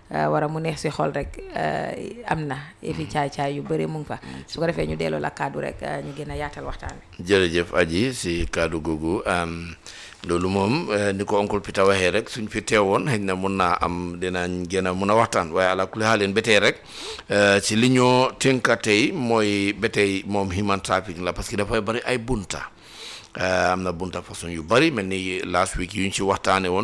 wara mu neex si xol rek am na fi caay-caay yu bëri mu ngi fa su ko defee ñu delloo la kaddu rek ñu gën a yaatal waxtaan wi. jërëjëf aji si kaddu googu loolu moom ni ko oncle Peter waxee rek suñ fi teewoon xëy na mun naa am dinañ gën a mun a waxtaan waaye ala kulli xaaleen ba tey rek si li ñoo tënka tey mooy ba tey moom human trafficking la parce que dafay bari ay bunta am na bunta façon yu bari mel ni last week yuñ ci waxtaane woon